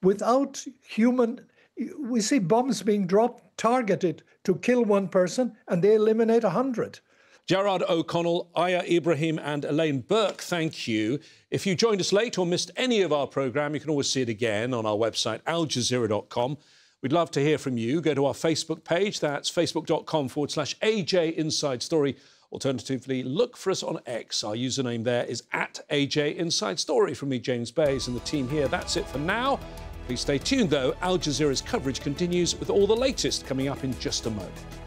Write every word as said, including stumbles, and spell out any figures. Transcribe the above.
without human, we see bombs being dropped, targeted to kill one person, and they eliminate a hundred. Gerard O'Connell, Aya Ibrahim and Elaine Burke, thank you. If you joined us late or missed any of our programme, you can always see it again on our website, al jazeera dot com. We'd love to hear from you. Go to our Facebook page. That's facebook.com forward slash AJ Inside Story. Alternatively, look for us on X. Our username there is at A J Inside Story. From me, James Bays, and the team here, that's it for now. Please stay tuned, though. Al Jazeera's coverage continues with all the latest coming up in just a moment.